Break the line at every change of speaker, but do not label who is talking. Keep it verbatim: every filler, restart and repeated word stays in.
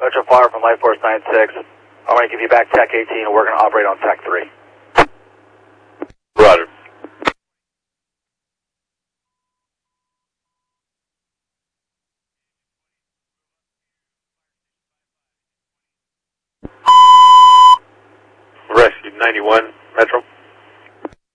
Metro Fire from Life Force nine six. I'm going to give you back Tech eighteen and we're going to operate on Tech three.
Roger. Rescue ninety-one, Metro.